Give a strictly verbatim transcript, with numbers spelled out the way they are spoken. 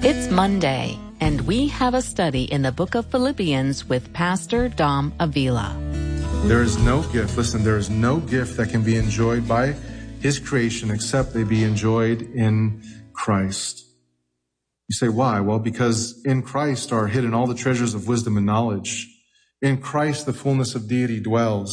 It's Monday, and we have a study in the book of Philippians with Pastor Dom Avila. There is no gift, listen, there is no gift that can be enjoyed by His creation except they be enjoyed in Christ. You say, why? Well, because in Christ are hidden all the treasures of wisdom and knowledge. In Christ, the fullness of deity dwells.